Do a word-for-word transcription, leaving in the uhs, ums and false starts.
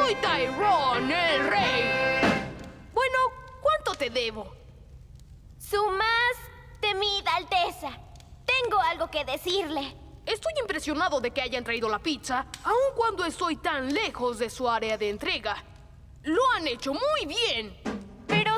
Soy Tyrone, el rey. Bueno, ¿cuánto te debo? Su más temida Alteza, tengo algo que decirle. Estoy impresionado de que hayan traído la pizza, aun cuando estoy tan lejos de su área de entrega. ¡Lo han hecho muy bien!